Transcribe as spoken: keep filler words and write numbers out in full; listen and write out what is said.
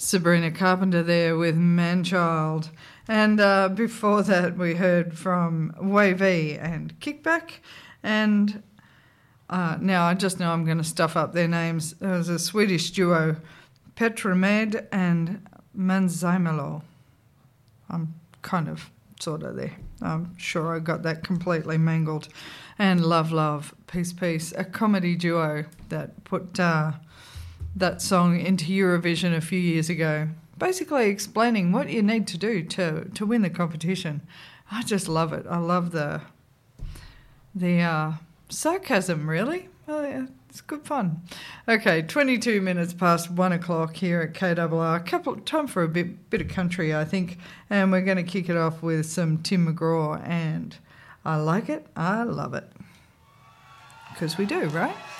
Sabrina Carpenter there with Manchild. And uh, before that, we heard from Wavy and Kickback. And uh, now I just know I'm going to stuff up their names. There was a Swedish duo, Petramed and Manzaimalo. I'm kind of sort of there. I'm sure I got that completely mangled. And Love Love, Peace Peace, a comedy duo that put uh, that song into Eurovision a few years ago, basically explaining what you need to do to, to win the competition. I just love it. I love the the uh, sarcasm, really. Well, yeah, it's good fun. Okay, twenty-two minutes past one o'clock here at K R R. Couple time for a bit bit of country, I think, and we're going to kick it off with some Tim McGraw, and I like it, I love it, because we do, right?